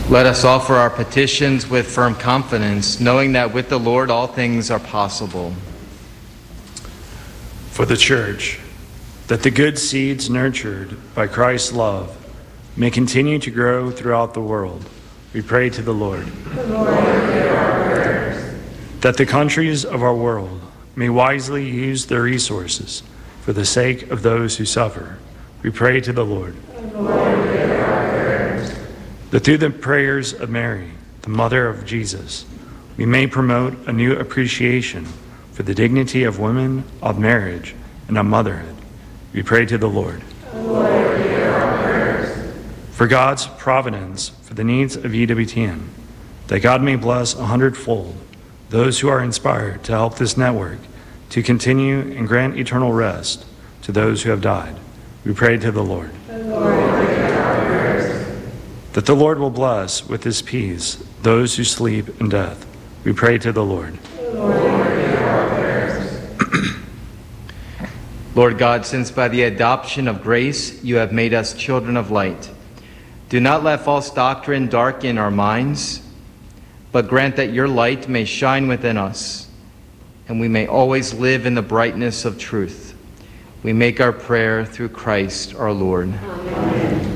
Let us offer our petitions with firm confidence, knowing that with the Lord all things are possible. For the Church, that the good seeds nurtured by Christ's love may continue to grow throughout the world, we pray to the Lord. The Lord hear our prayers. That the countries of our world may wisely use their resources for the sake of those who suffer, we pray to the Lord. The Lord hear our prayers. That through the prayers of Mary, the mother of Jesus, we may promote a new appreciation for the dignity of women, of marriage, and of motherhood, we pray to the Lord. The Lord hear our prayers. For God's providence for the needs of EWTN, that God may bless 100-fold those who are inspired to help this network to continue and grant eternal rest to those who have died, we pray to the Lord. The Lord hear our prayers. That the Lord will bless with his peace those who sleep in death, we pray to the Lord. The Lord hear our prayers. Lord God, since by the adoption of grace you have made us children of light, do not let false doctrine darken our minds, but grant that your light may shine within us, and we may always live in the brightness of truth. We make our prayer through Christ our Lord. Amen.